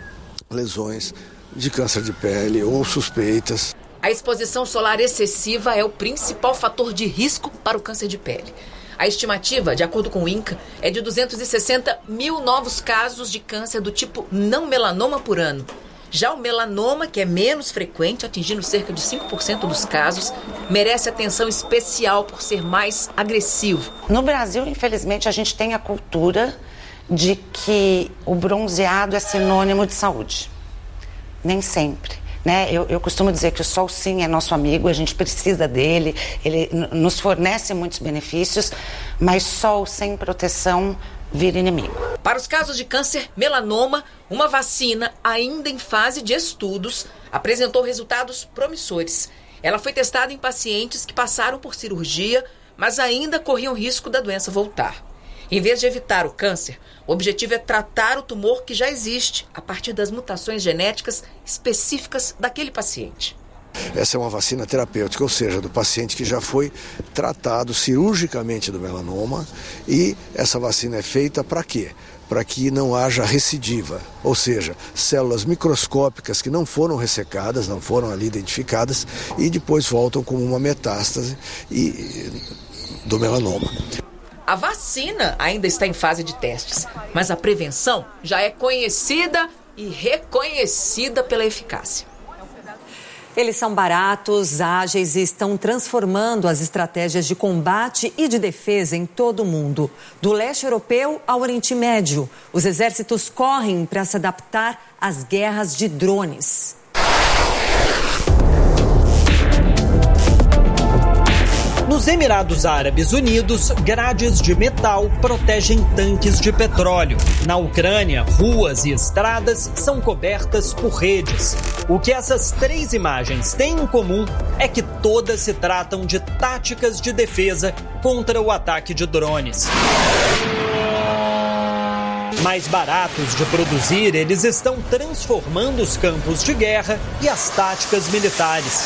[SPEAKER 23] lesões de câncer de pele ou suspeitas.
[SPEAKER 4] A exposição solar excessiva é o principal fator de risco para o câncer de pele. A estimativa, de acordo com o INCA, é de 260 mil novos casos de câncer do tipo não melanoma por ano. Já o melanoma, que é menos frequente, atingindo cerca de 5% dos casos, merece atenção especial por ser mais agressivo.
[SPEAKER 24] No Brasil, infelizmente, a gente tem a cultura de que o bronzeado é sinônimo de saúde. Nem sempre, né? Eu costumo dizer que o sol, sim, é nosso amigo, a gente precisa dele, ele nos fornece muitos benefícios, mas sol sem proteção vira inimigo.
[SPEAKER 4] Para os casos de câncer melanoma, uma vacina ainda em fase de estudos apresentou resultados promissores. Ela foi testada em pacientes que passaram por cirurgia, mas ainda corriam risco da doença voltar. Em vez de evitar o câncer, o objetivo é tratar o tumor que já existe a partir das mutações genéticas específicas daquele paciente.
[SPEAKER 23] Essa é uma vacina terapêutica, ou seja, do paciente que já foi tratado cirurgicamente do melanoma, e essa vacina é feita para quê? Para que não haja recidiva, ou seja, células microscópicas que não foram ressecadas, não foram ali identificadas e depois voltam como uma metástase do melanoma.
[SPEAKER 4] A vacina ainda está em fase de testes, mas a prevenção já é conhecida e reconhecida pela eficácia.
[SPEAKER 3] Eles são baratos, ágeis e estão transformando as estratégias de combate e de defesa em todo o mundo. Do leste europeu ao Oriente Médio, os exércitos correm para se adaptar às guerras de drones.
[SPEAKER 25] Nos Emirados Árabes Unidos, grades de metal protegem tanques de petróleo. Na Ucrânia, ruas e estradas são cobertas por redes. O que essas 3 imagens têm em comum é que todas se tratam de táticas de defesa contra o ataque de drones. Mais baratos de produzir, eles estão transformando os campos de guerra e as táticas militares.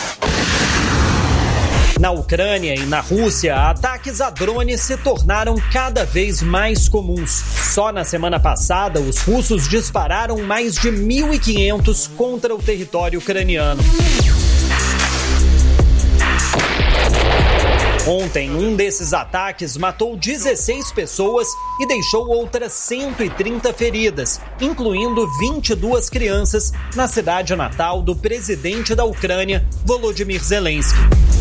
[SPEAKER 25] Na Ucrânia e na Rússia, ataques a drones se tornaram cada vez mais comuns. Só na semana passada, os russos dispararam mais de 1.500 contra o território ucraniano. Ontem, um desses ataques matou 16 pessoas e deixou outras 130 feridas, incluindo 22 crianças, na cidade natal do presidente da Ucrânia, Volodymyr Zelensky.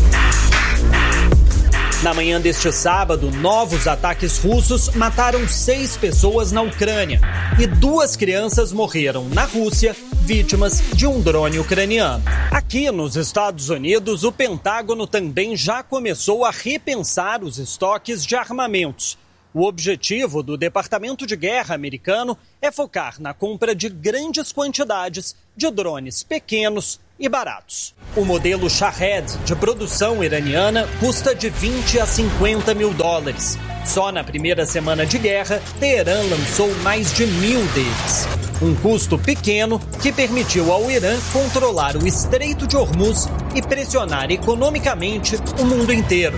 [SPEAKER 25] Na manhã deste sábado, novos ataques russos mataram 6 pessoas na Ucrânia e 2 crianças morreram na Rússia, vítimas de um drone ucraniano. Aqui nos Estados Unidos, o Pentágono também já começou a repensar os estoques de armamentos. O objetivo do Departamento de Guerra americano é focar na compra de grandes quantidades de drones pequenos e baratos. O modelo Shahed, de produção iraniana, custa de 20 a 50 mil dólares. Só na primeira semana de guerra, Teherã lançou mais de 1.000 deles. Um custo pequeno que permitiu ao Irã controlar o Estreito de Hormuz e pressionar economicamente o mundo inteiro.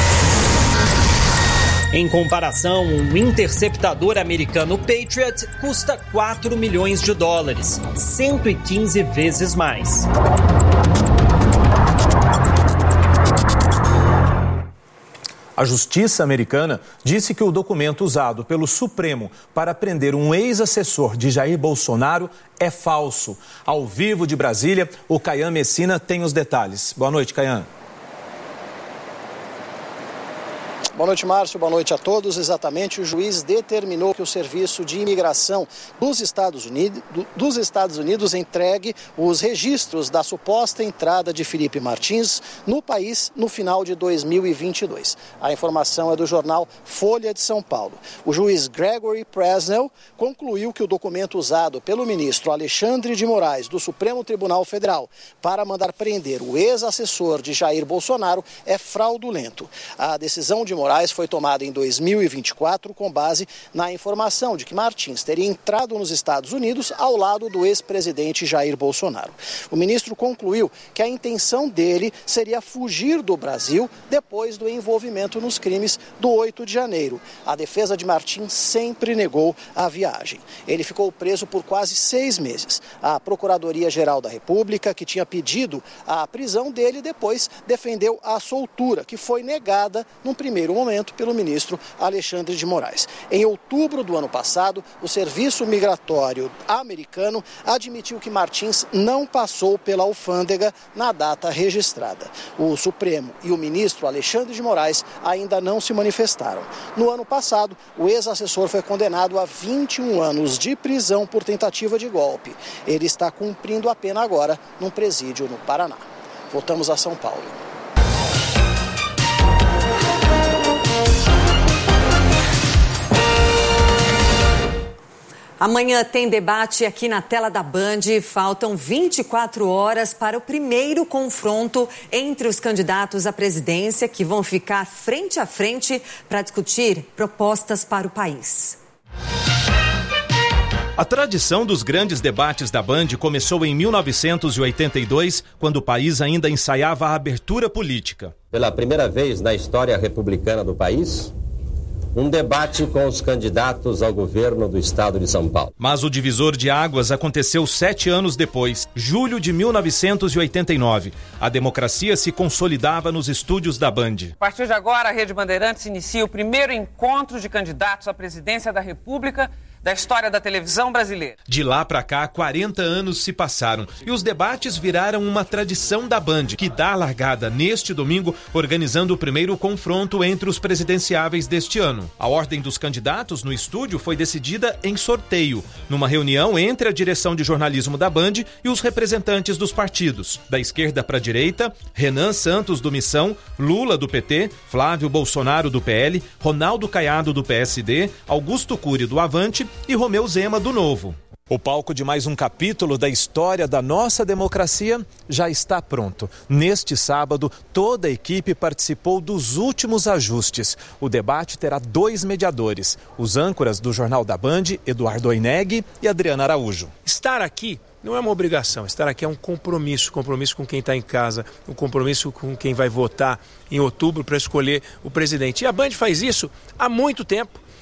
[SPEAKER 25] Em comparação, um interceptador americano Patriot custa 4 milhões de dólares, 115 vezes mais.
[SPEAKER 9] A justiça americana disse que o documento usado pelo Supremo para prender um ex-assessor de Jair Bolsonaro é falso. Ao vivo de Brasília, o Caian Messina tem os detalhes. Boa noite, Caian.
[SPEAKER 2] Boa noite, Márcio. Boa noite a todos. Exatamente, o juiz determinou que o Serviço de Imigração dos Estados Unidos entregue os registros da suposta entrada de Felipe Martins no país no final de 2022. A informação é do jornal Folha de São Paulo. O juiz Gregory Presnell concluiu que o documento usado pelo ministro Alexandre de Moraes do Supremo Tribunal Federal para mandar prender o ex-assessor de Jair Bolsonaro é fraudulento. A decisão de Moraes foi tomada em 2024 com base na informação de que Martins teria entrado nos Estados Unidos ao lado do ex-presidente Jair Bolsonaro. O ministro concluiu que a intenção dele seria fugir do Brasil depois do envolvimento nos crimes do 8 de janeiro. A defesa de Martins sempre negou a viagem. Ele ficou preso por quase 6 meses. A Procuradoria-Geral da República, que tinha pedido a prisão dele, depois defendeu a soltura, que foi negada num primeiro momento pelo ministro Alexandre de Moraes. Em outubro do ano passado, o Serviço Migratório americano admitiu que Martins não passou pela alfândega na data registrada. O Supremo e o ministro Alexandre de Moraes ainda não se manifestaram. No ano passado, o ex-assessor foi condenado a 21 anos de prisão por tentativa de golpe. Ele está cumprindo a pena agora num presídio no Paraná. Voltamos a São Paulo.
[SPEAKER 3] Amanhã tem debate aqui na tela da Band. Faltam 24 horas para o primeiro confronto entre os candidatos à presidência que vão ficar frente a frente para discutir propostas para o país.
[SPEAKER 6] A tradição dos grandes debates da Band começou em 1982, quando o país ainda ensaiava a abertura política.
[SPEAKER 7] Pela primeira vez na história republicana do país, um debate com os candidatos ao governo do estado de São Paulo.
[SPEAKER 6] Mas o divisor de águas aconteceu 7 anos depois, julho de 1989. A democracia se consolidava nos estúdios da Band.
[SPEAKER 8] A partir de agora, a Rede Bandeirantes inicia o primeiro encontro de candidatos à presidência da República da história da televisão brasileira.
[SPEAKER 6] De lá pra cá, 40 anos se passaram e os debates viraram uma tradição da Band, que dá a largada neste domingo, organizando o primeiro confronto entre os presidenciáveis deste ano. A ordem dos candidatos no estúdio foi decidida em sorteio, numa reunião entre a direção de jornalismo da Band e os representantes dos partidos. Da esquerda para a direita, Renan Santos do Missão, Lula do PT, Flávio Bolsonaro do PL, Ronaldo Caiado do PSD, Augusto Cury do Avante e Romeu Zema do Novo.
[SPEAKER 9] O palco de mais um capítulo da história da nossa democracia já está pronto. Neste sábado, toda a equipe participou dos últimos ajustes. O debate terá 2 mediadores, os âncoras do Jornal da Band, Eduardo Oineg e Adriana Araújo.
[SPEAKER 10] Estar aqui não é uma obrigação, estar aqui é um compromisso com quem está em casa, um compromisso com quem vai votar em outubro para escolher o presidente. E a Band faz isso há muito tempo.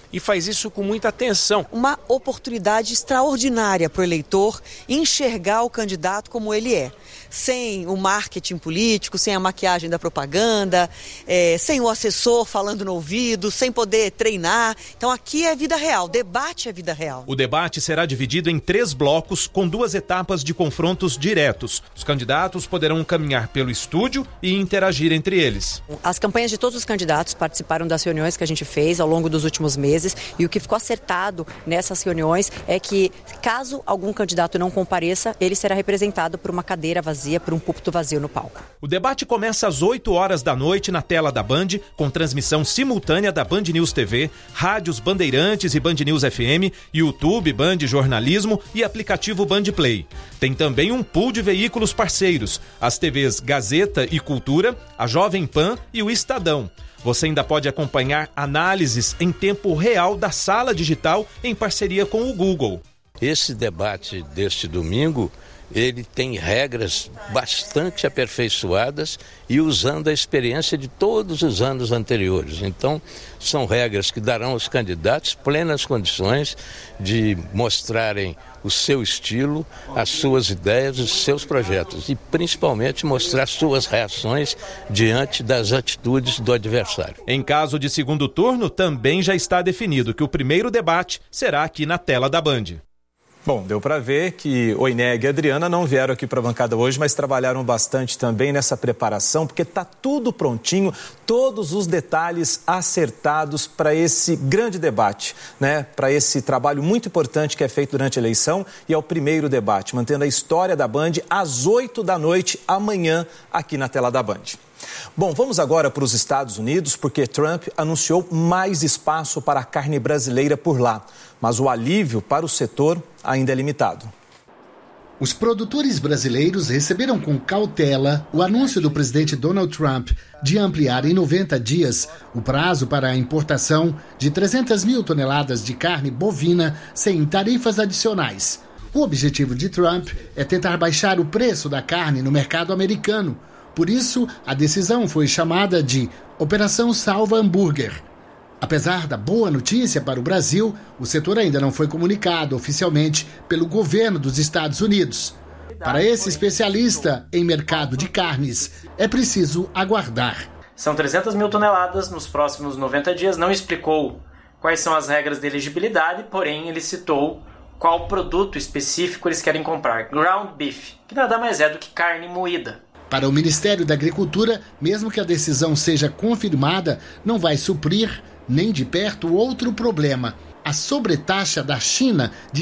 [SPEAKER 10] e faz isso com muita atenção.
[SPEAKER 11] Uma oportunidade extraordinária para o eleitor enxergar o candidato como ele é. Sem o marketing político, sem a maquiagem da propaganda, sem o assessor falando no ouvido, sem poder treinar. Então aqui é vida real, debate é vida real.
[SPEAKER 6] O debate será dividido em 3 blocos com 2 etapas de confrontos diretos. Os candidatos poderão caminhar pelo estúdio e interagir entre eles.
[SPEAKER 11] As campanhas de todos os candidatos participaram das reuniões que a gente fez ao longo dos últimos meses e o que ficou acertado nessas reuniões é que, caso algum candidato não compareça, ele será representado por uma cadeira vazia, por um púlpito vazio no palco.
[SPEAKER 6] O debate começa às 8 horas da noite na tela da Band, com transmissão simultânea da Band News TV, rádios Bandeirantes e Band News FM, YouTube, Band Jornalismo e aplicativo Band Play. Tem também um pool de veículos parceiros, as TVs Gazeta e Cultura, a Jovem Pan e o Estadão. Você ainda pode acompanhar análises em tempo real da sala digital em parceria com o Google.
[SPEAKER 12] Esse debate deste domingo, ele tem regras bastante aperfeiçoadas e usando a experiência de todos os anos anteriores. Então, são regras que darão aos candidatos plenas condições de mostrarem o seu estilo, as suas ideias, os seus projetos e principalmente mostrar suas reações diante das atitudes do adversário.
[SPEAKER 6] Em caso de segundo turno, também já está definido que o primeiro debate será aqui na tela da Band.
[SPEAKER 9] Bom, deu para ver que Oineg e Adriana não vieram aqui para a bancada hoje, mas trabalharam bastante também nessa preparação, porque está tudo prontinho, todos os detalhes acertados para esse grande debate, né? Para esse trabalho muito importante que é feito durante a eleição e é o primeiro debate, mantendo a história da Band às 8 da noite, amanhã, aqui na tela da Band. Bom, vamos agora para os Estados Unidos, porque Trump anunciou mais espaço para a carne brasileira por lá. Mas o alívio para o setor ainda é limitado.
[SPEAKER 13] Os produtores brasileiros receberam com cautela o anúncio do presidente Donald Trump de ampliar em 90 dias o prazo para a importação de 300 mil toneladas de carne bovina sem tarifas adicionais. O objetivo de Trump é tentar baixar o preço da carne no mercado americano. Por isso, a decisão foi chamada de Operação Salva Hambúrguer. Apesar da boa notícia para o Brasil, o setor ainda não foi comunicado oficialmente pelo governo dos Estados Unidos. Para esse especialista em mercado de carnes, é preciso aguardar.
[SPEAKER 14] São 300 mil toneladas nos próximos 90 dias. Não explicou quais são as regras de elegibilidade, porém ele citou qual produto específico eles querem comprar. Ground beef, que nada mais é do que carne moída.
[SPEAKER 13] Para o Ministério da Agricultura, mesmo que a decisão seja confirmada, não vai suprir nem de perto outro problema: a sobretaxa da China de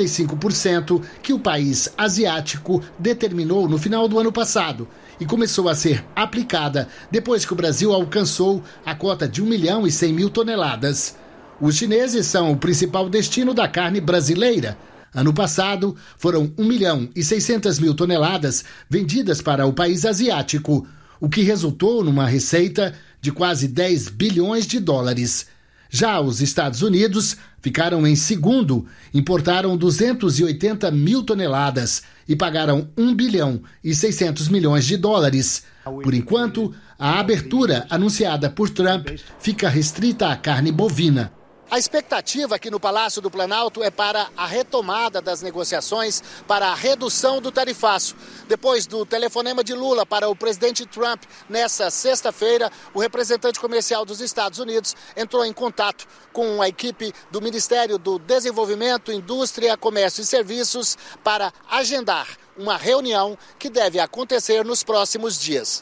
[SPEAKER 13] 55% que o país asiático determinou no final do ano passado e começou a ser aplicada depois que o Brasil alcançou a cota de 1.100.000 toneladas. Os chineses são o principal destino da carne brasileira. Ano passado, foram 1.600.000 toneladas vendidas para o país asiático, o que resultou numa receita de quase 10 bilhões de dólares. Já os Estados Unidos ficaram em segundo, importaram 280 mil toneladas e pagaram 1 bilhão e 600 milhões de dólares. Por enquanto, a abertura anunciada por Trump fica restrita à carne bovina. A expectativa aqui no Palácio do Planalto é para a retomada das negociações para a redução do tarifaço. Depois do telefonema de Lula para o presidente Trump nessa sexta-feira, o representante comercial dos Estados Unidos entrou em contato com a equipe do Ministério do Desenvolvimento, Indústria, Comércio e Serviços para agendar uma reunião que deve acontecer nos próximos dias.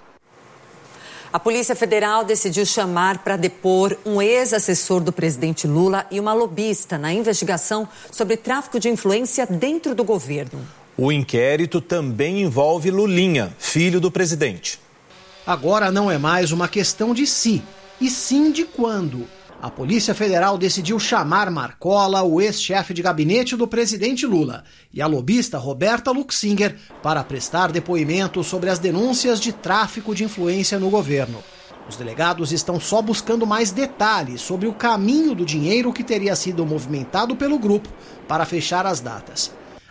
[SPEAKER 3] A Polícia Federal decidiu chamar para depor um ex-assessor do presidente Lula e uma lobista na investigação sobre tráfico de influência dentro do governo.
[SPEAKER 9] O inquérito também envolve Lulinha, filho do presidente.
[SPEAKER 2] Agora não é mais uma questão de se, e sim de quando. A Polícia Federal decidiu chamar Marcola, o ex-chefe de gabinete do presidente Lula, e a lobista Roberta Luxinger para prestar depoimento sobre as denúncias de tráfico de influência no governo. Os delegados estão só buscando mais detalhes sobre o caminho do dinheiro que teria sido movimentado pelo grupo para fechar as datas.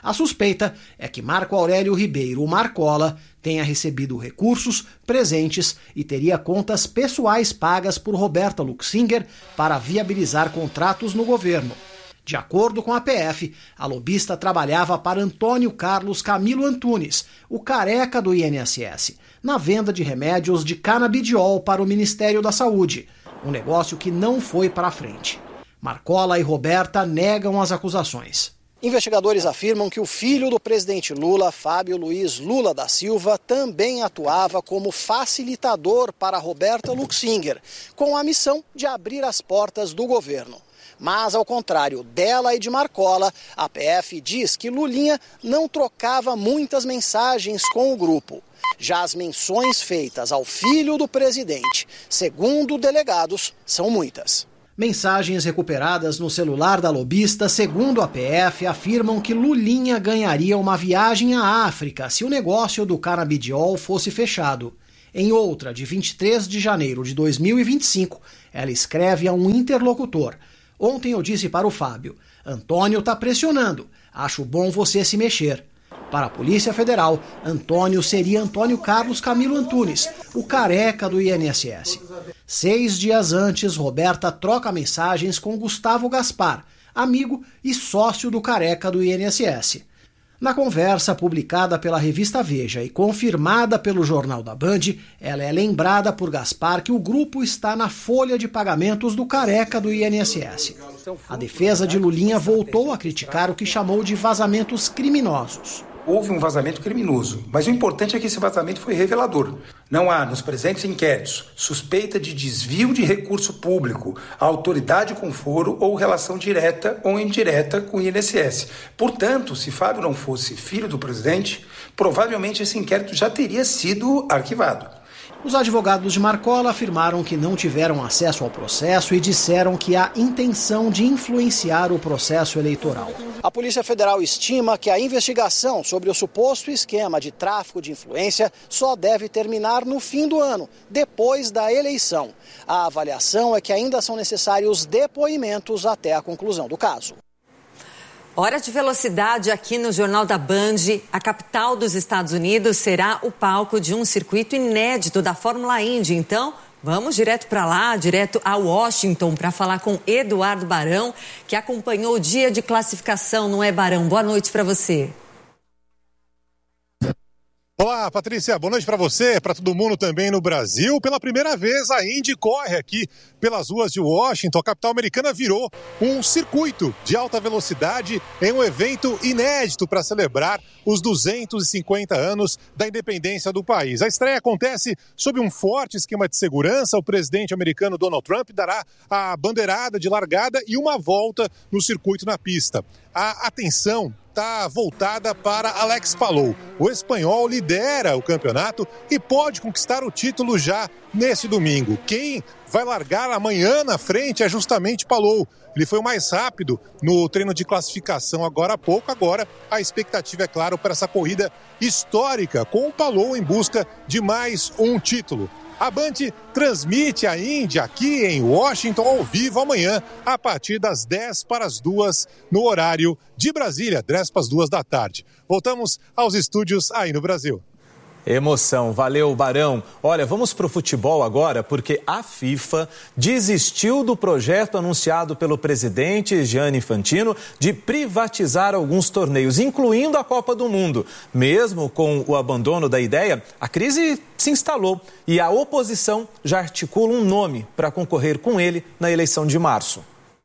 [SPEAKER 2] A suspeita é que Marco Aurélio Ribeiro, o Marcola, tenha recebido recursos, presentes e teria contas pessoais pagas por Roberta Luxinger para viabilizar contratos no governo. De acordo com a PF, a lobista trabalhava para Antônio Carlos Camilo Antunes, o careca do INSS, na venda de remédios de canabidiol para o Ministério da Saúde, um negócio que não foi para frente. Marcola e Roberta negam as acusações. Investigadores afirmam que o filho do presidente Lula, Fábio Luiz Lula da Silva, também atuava como facilitador para Roberta Luxinger, com a missão de abrir as portas do governo. Mas, ao contrário dela e de Marcola, a PF diz que Lulinha não trocava muitas mensagens com o grupo. Já as menções feitas ao filho do presidente, segundo delegados, são muitas. Mensagens recuperadas no celular da lobista, segundo a PF, afirmam que Lulinha ganharia uma viagem à África se o negócio do canabidiol fosse fechado. Em outra, de 23 de janeiro de 2025, ela escreve a um interlocutor: "Ontem eu disse para o Fábio, Antônio está pressionando, acho bom você se mexer." Para a Polícia Federal, Antônio seria Antônio Carlos Camilo Antunes, o careca do INSS. 6 dias antes, Roberta troca mensagens com Gustavo Gaspar, amigo e sócio do careca do INSS. Na conversa publicada pela revista Veja e confirmada pelo Jornal da Band, ela é lembrada por Gaspar que o grupo está na folha de pagamentos do careca do INSS. A defesa de Lulinha voltou a criticar o que chamou de vazamentos criminosos.
[SPEAKER 15] Houve um vazamento criminoso, mas o importante é que esse vazamento foi revelador. Não há, nos presentes inquéritos, suspeita de desvio de recurso público, autoridade com foro ou relação direta ou indireta com o INSS. Portanto, se Fábio não fosse filho do presidente, provavelmente esse inquérito já teria sido arquivado.
[SPEAKER 2] Os advogados de Marcola afirmaram que não tiveram acesso ao processo e disseram que há intenção de influenciar o processo eleitoral. A Polícia Federal estima que a investigação sobre o suposto esquema de tráfico de influência só deve terminar no fim do ano, depois da eleição. A avaliação é que ainda são necessários depoimentos até a conclusão do caso.
[SPEAKER 3] Hora de velocidade aqui no Jornal da Band. A capital dos Estados Unidos será o palco de um circuito inédito da Fórmula Indy. Então, vamos direto para lá, direto a Washington, para falar com Eduardo Barão, que acompanhou o dia de classificação, não é, Barão? Boa noite para você.
[SPEAKER 16] Olá, Patrícia, boa noite para você, para todo mundo também no Brasil. Pela primeira vez, a Indy corre aqui pelas ruas de Washington. A capital americana virou um circuito de alta velocidade em um evento inédito para celebrar os 250 anos da independência do país. A estreia acontece sob um forte esquema de segurança. O presidente americano Donald Trump dará a bandeirada de largada e uma volta no circuito na pista. A atenção está voltada para Alex Palou. O espanhol lidera o campeonato e pode conquistar o título já nesse domingo. Quem vai largar amanhã na frente é justamente Palou. Ele foi o mais rápido no treino de classificação agora há pouco. Agora a expectativa, é claro, para essa corrida histórica, com o Palou em busca de mais um título. A Band transmite a Indy aqui em Washington ao vivo amanhã, a partir das 10:50 no horário de Brasília, 10:02 da tarde. Voltamos aos estúdios aí no Brasil.
[SPEAKER 9] Emoção, valeu, Barão. Olha, vamos para o futebol agora, porque a FIFA desistiu do projeto anunciado pelo presidente Gianni Infantino de privatizar alguns torneios, incluindo a Copa do Mundo. Mesmo com o abandono da ideia, a crise se instalou e a oposição já articula um nome para concorrer com ele na eleição de março.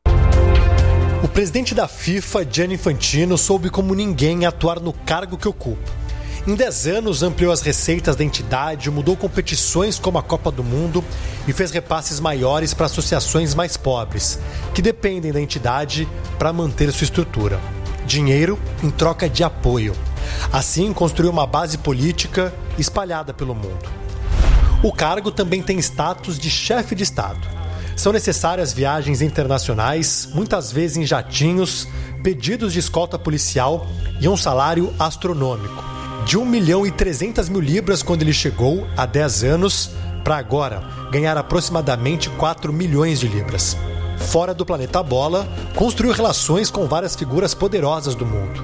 [SPEAKER 17] O presidente da FIFA, Gianni Infantino, soube como ninguém atuar no cargo que ocupa. Em 10 anos, ampliou as receitas da entidade, mudou competições como a Copa do Mundo e fez repasses maiores para associações mais pobres, que dependem da entidade para manter sua estrutura. Dinheiro em troca de apoio. Assim, construiu uma base política espalhada pelo mundo. O cargo também tem status de chefe de Estado. São necessárias viagens internacionais, muitas vezes em jatinhos, pedidos de escolta policial e um salário astronômico. De 1.300.000 libras quando ele chegou, há 10 anos, para agora ganhar aproximadamente 4 milhões de libras. Fora do planeta Bola, construiu relações com várias figuras poderosas do mundo.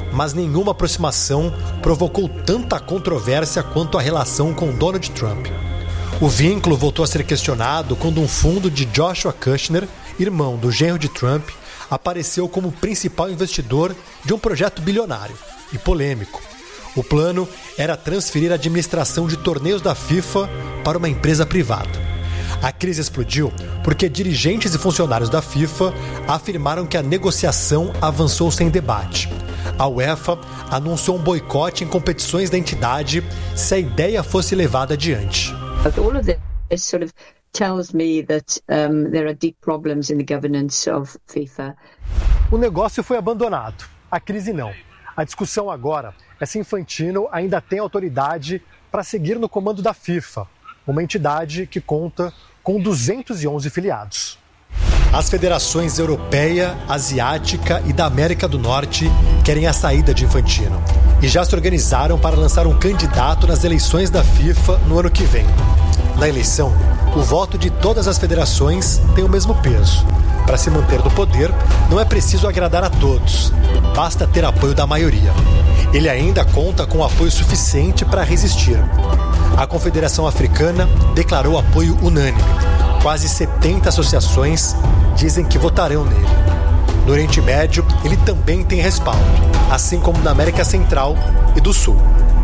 [SPEAKER 17] mas nenhuma aproximação provocou tanta controvérsia quanto a relação com Donald Trump. O vínculo voltou a ser questionado quando um fundo de Joshua Kushner, irmão do genro de Trump, apareceu como principal investidor de um projeto bilionário e polêmico. O plano era transferir a administração de torneios da FIFA para uma empresa privada. A crise explodiu porque dirigentes e funcionários da FIFA afirmaram que a negociação avançou sem debate. A UEFA anunciou um boicote em competições da entidade se a ideia fosse levada adiante.
[SPEAKER 1] All of this sort of tells me that there are deep problems in the governance of FIFA.
[SPEAKER 17] O negócio foi abandonado, a crise não. A discussão agora é se Infantino ainda tem autoridade para seguir no comando da FIFA, uma entidade que conta com 211 filiados. As federações europeia, asiática e da América do Norte querem a saída de Infantino e já se organizaram para lançar um candidato nas eleições da FIFA no ano que vem. Na eleição, o voto de todas as federações tem o mesmo peso. Para se manter no poder, não é preciso agradar a todos, basta ter apoio da maioria. Ele ainda conta com apoio suficiente para resistir. A Confederação Africana declarou apoio unânime. Quase 70 associações dizem que votarão nele. No Oriente Médio, ele também tem respaldo, assim como na América Central e do Sul.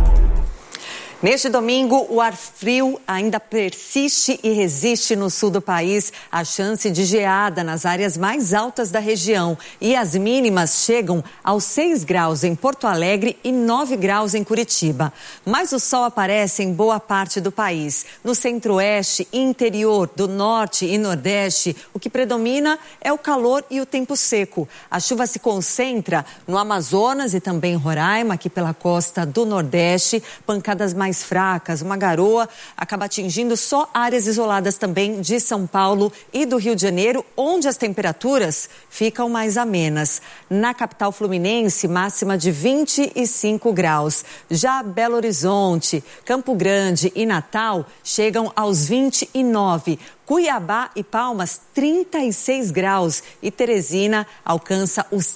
[SPEAKER 3] Neste domingo, o ar frio ainda persiste e resiste no sul do país. A chance de geada nas áreas mais altas da região. E as mínimas chegam aos 6 graus em Porto Alegre e 9 graus em Curitiba. Mas o sol aparece em boa parte do país. No centro-oeste, interior, do norte e nordeste, o que predomina é o calor e o tempo seco. A chuva se concentra no Amazonas e também em Roraima, aqui pela costa do nordeste. Pancadas mais fracas, uma garoa acaba atingindo só áreas isoladas também de São Paulo e do Rio de Janeiro, onde as temperaturas ficam mais amenas. Na capital fluminense, máxima de 25 graus. Já Belo Horizonte, Campo Grande e Natal chegam aos 29. Cuiabá e Palmas, 36 graus e Teresina alcança os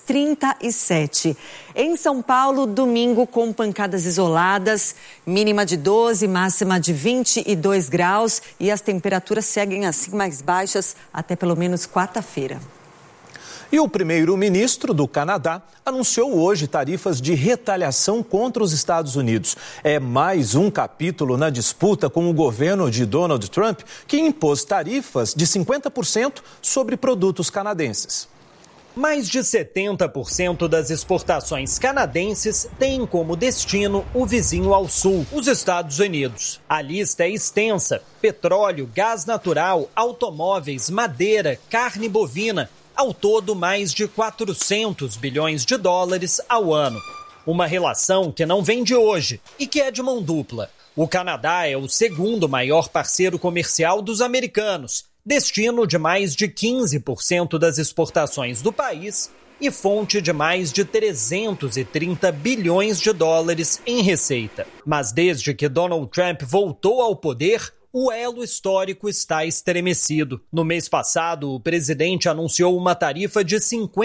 [SPEAKER 3] 37. Em São Paulo, domingo com pancadas isoladas, mínima de 12, máxima de 22 graus e as temperaturas seguem assim mais baixas até pelo menos quarta-feira.
[SPEAKER 9] E o primeiro-ministro do Canadá anunciou hoje tarifas de retaliação contra os Estados Unidos. É mais um capítulo na disputa com o governo de Donald Trump, que impôs tarifas de 50% sobre produtos canadenses.
[SPEAKER 25] Mais de 70% das exportações canadenses têm como destino o vizinho ao sul, os Estados Unidos. A lista é extensa: petróleo, gás natural, automóveis, madeira, carne bovina. Ao todo, mais de 400 bilhões de dólares ao ano. Uma relação que não vem de hoje e que é de mão dupla. O Canadá é o segundo maior parceiro comercial dos americanos, destino de mais de 15% das exportações do país e fonte de mais de 330 bilhões de dólares em receita. Mas desde que Donald Trump voltou ao poder, o elo histórico está estremecido. No mês passado, o presidente anunciou uma tarifa de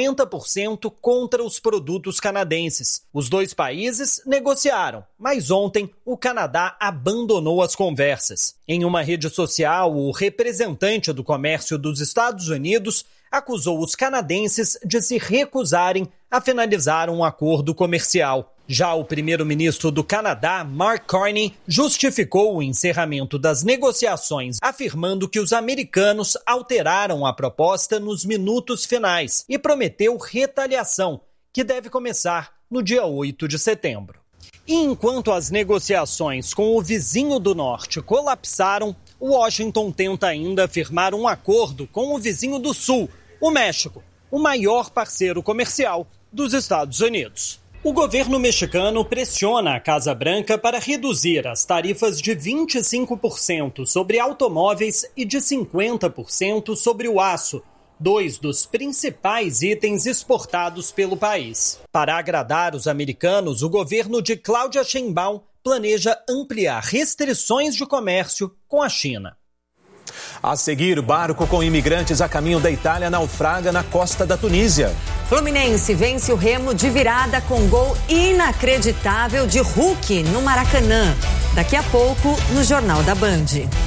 [SPEAKER 25] 50% contra os produtos canadenses. Os dois países negociaram, mas ontem o Canadá abandonou as conversas. Em uma rede social, o representante do comércio dos Estados Unidos acusou os canadenses de se recusarem a finalizar um acordo comercial. Já o primeiro-ministro do Canadá, Mark Carney, justificou o encerramento das negociações, afirmando que os americanos alteraram a proposta nos minutos finais e prometeu retaliação, que deve começar no dia 8 de setembro. E enquanto as negociações com o vizinho do norte colapsaram, Washington tenta ainda firmar um acordo com o vizinho do sul, o México, o maior parceiro comercial dos Estados Unidos. O governo mexicano pressiona a Casa Branca para reduzir as tarifas de 25% sobre automóveis e de 50% sobre o aço, dois dos principais itens exportados pelo país. Para agradar os americanos, o governo de Claudia Sheinbaum planeja ampliar restrições de comércio com a China.
[SPEAKER 9] A seguir, barco com imigrantes a caminho da Itália naufraga na costa da Tunísia.
[SPEAKER 3] Fluminense vence o Remo de virada com gol inacreditável de Hulk no Maracanã. Daqui a pouco, no Jornal da Band.